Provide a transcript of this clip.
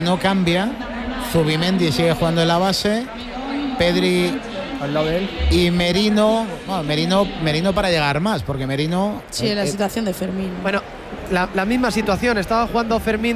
No cambia. Zubimendi sigue jugando en la base. Pedri al lado de él. Y Merino, bueno, Merino para llegar más, porque Merino... Sí, la situación de Fermín. Bueno, la misma situación. Estaba jugando Fermín